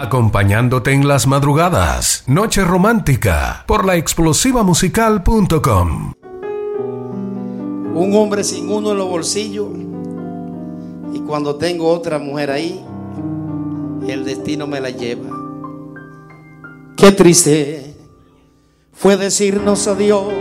Acompañándote en las madrugadas. Noche romántica por laexplosivamusical.com. Un hombre sin uno en los bolsillos, y cuando tengo otra mujer ahí, el destino me la lleva. Qué triste fue decirnos adiós.